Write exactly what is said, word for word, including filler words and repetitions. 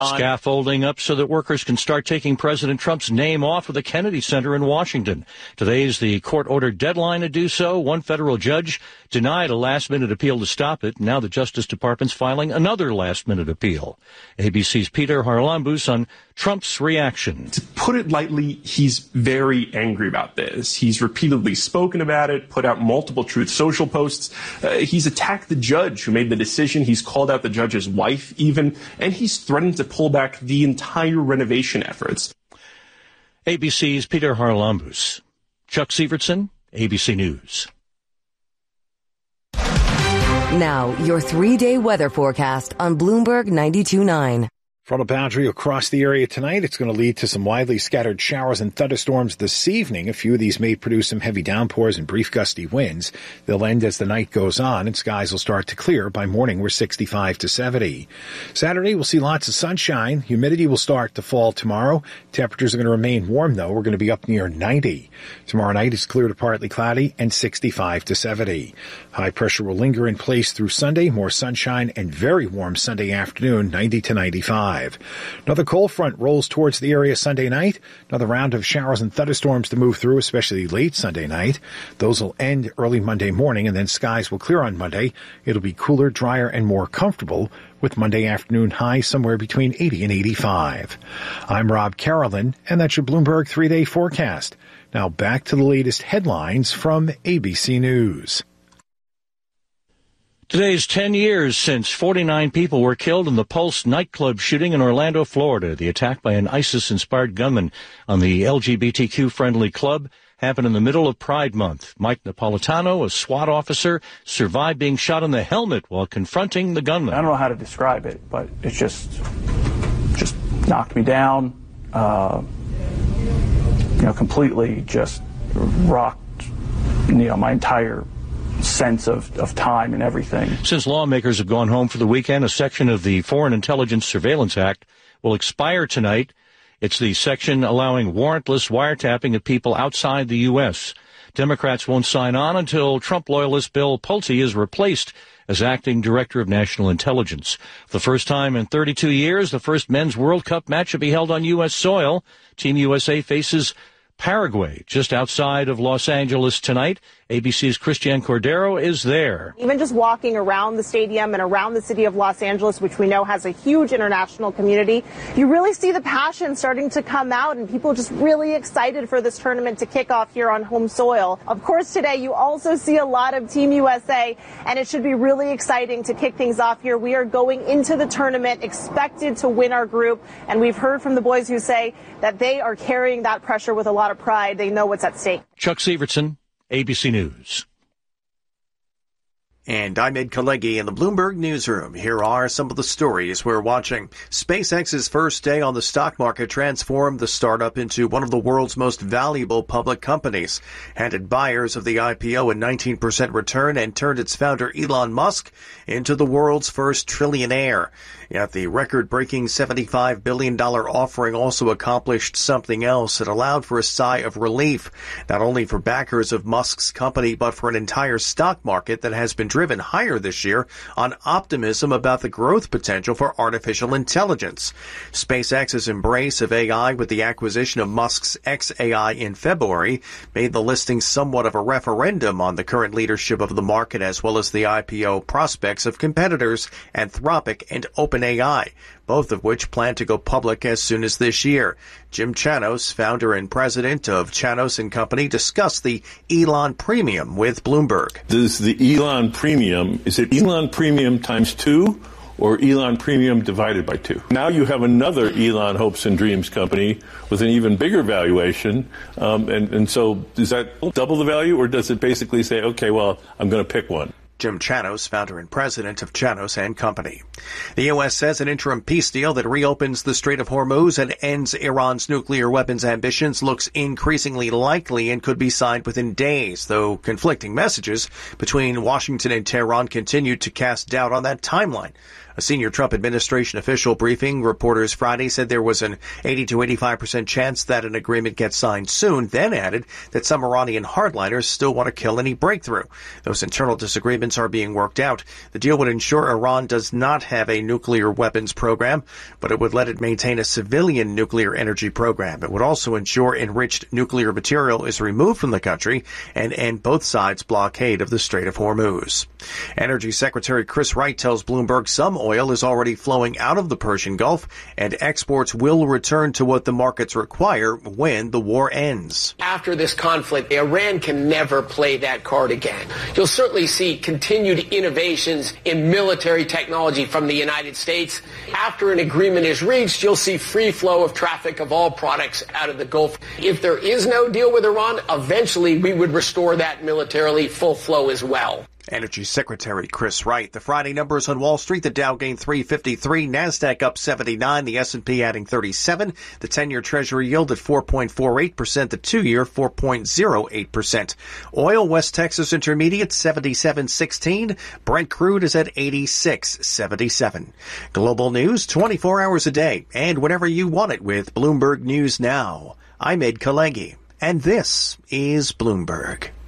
Scaffolding up so that workers can start taking President Trump's name off of the Kennedy Center in Washington. Today is the court-ordered deadline to do so. One federal judge denied a last-minute appeal to stop it. Now the Justice Department's filing another last-minute appeal. A B C's Peter Haralambous on Trump's reaction. To put it lightly, he's very angry about this. He's repeatedly spoken about it, put out multiple Truth Social posts. Uh, he's attacked the judge who made the decision. He's called out the judge's wife even, and he's threatened to pull back the entire renovation efforts. A B C's Peter Haralambous. Chuck Sievertson, A B C News. Now, your three-day weather forecast on Bloomberg ninety-two point nine. Frontal boundary across the area tonight. It's going to lead to some widely scattered showers and thunderstorms this evening. A few of these may produce some heavy downpours and brief gusty winds. They'll end as the night goes on, and skies will start to clear. By morning, we're sixty-five to seventy. Saturday, we'll see lots of sunshine. Humidity will start to fall tomorrow. Temperatures are going to remain warm, though. We're going to be up near ninety. Tomorrow night is clear to partly cloudy and sixty-five to seventy. High pressure will linger in place through Sunday. More sunshine and very warm Sunday afternoon, ninety to ninety-five. Another cold front rolls towards the area Sunday night. Another round of showers and thunderstorms to move through, especially late Sunday night. Those will end early Monday morning, and then skies will clear on Monday. It'll be cooler, drier, and more comfortable, with Monday afternoon highs somewhere between eighty and eighty-five. I'm Rob Carolyn, and that's your Bloomberg three-day forecast. Now back to the latest headlines from A B C News. Today's ten years since forty-nine people were killed in the Pulse nightclub shooting in Orlando, Florida. The attack by an ISIS-inspired gunman on the L G B T Q-friendly club happened in the middle of Pride Month. Mike Napolitano, a SWAT officer, survived being shot in the helmet while confronting the gunman. I don't know how to describe it, but it just, just knocked me down, uh, you know, completely just rocked, you know, my entire sense of, of time and everything. Since lawmakers have gone home for the weekend, a section of the Foreign Intelligence Surveillance Act will expire tonight. It's the section allowing warrantless wiretapping of people outside the U S. Democrats won't sign on until Trump loyalist Bill Pulte is replaced as acting director of national intelligence. For the first time in thirty-two years, the first men's World Cup match will be held on U S soil. Team U S A faces Paraguay, just outside of Los Angeles tonight. A B C's Christiane Cordero is there. Even just walking around the stadium and around the city of Los Angeles, which we know has a huge international community, you really see the passion starting to come out and people just really excited for this tournament to kick off here on home soil. Of course, today you also see a lot of Team U S A, and it should be really exciting to kick things off here. We are going into the tournament expected to win our group, and we've heard from the boys who say that they are carrying that pressure with a lot of pride. They know what's at stake. Chuck Sievertson, A B C News. And I'm Ed Kalegi in the Bloomberg Newsroom. Here are some of the stories we're watching. SpaceX's first day on the stock market transformed the startup into one of the world's most valuable public companies, handed buyers of the I P O a nineteen percent return, and turned its founder Elon Musk into the world's first trillionaire. Yet the record-breaking seventy-five billion dollars offering also accomplished something else. It allowed for a sigh of relief, not only for backers of Musk's company, but for an entire stock market that has been driven higher this year on optimism about the growth potential for artificial intelligence. SpaceX's embrace of A I with the acquisition of Musk's X A I in February made the listing somewhat of a referendum on the current leadership of the market, as well as the I P O prospects of competitors Anthropic and OpenAI, both of which plan to go public as soon as this year. Jim Chanos, founder and president of Chanos and Company, discussed the Elon Premium with Bloomberg. Does the Elon Premium, is it Elon Premium times two or Elon Premium divided by two? Now you have another Elon Hopes and Dreams company with an even bigger valuation. Um, and, and so does that double the value, or does it basically say, okay, well, I'm going to pick one? Jim Chanos, founder and president of Chanos and Company. The U S says an interim peace deal that reopens the Strait of Hormuz and ends Iran's nuclear weapons ambitions looks increasingly likely and could be signed within days, though conflicting messages between Washington and Tehran continue to cast doubt on that timeline. A senior Trump administration official briefing reporters Friday said there was an eighty to eighty-five percent chance that an agreement gets signed soon, then added that some Iranian hardliners still want to kill any breakthrough. Those internal disagreements are being worked out. The deal would ensure Iran does not have a nuclear weapons program, but it would let it maintain a civilian nuclear energy program. It would also ensure enriched nuclear material is removed from the country and end both sides' blockade of the Strait of Hormuz. Energy Secretary Chris Wright tells Bloomberg some oil is already flowing out of the Persian Gulf and exports will return to what the markets require when the war ends. After this conflict, Iran can never play that card again. You'll certainly see continued innovations in military technology from the United States. After an agreement is reached, you'll see free flow of traffic of all products out of the Gulf. If there is no deal with Iran, eventually we would restore that militarily full flow as well. Energy Secretary Chris Wright. The Friday numbers on Wall Street, the Dow gained three fifty-three, NASDAQ up seventy-nine, the S and P adding thirty-seven, the ten-year Treasury yield at four point four eight percent, the two-year four point zero eight percent. Oil, West Texas Intermediate seventy-seven sixteen, Brent crude is at eighty-six seventy-seven. Global news twenty-four hours a day and whenever you want it with Bloomberg News Now. I'm Ed Kalegi, and this is Bloomberg.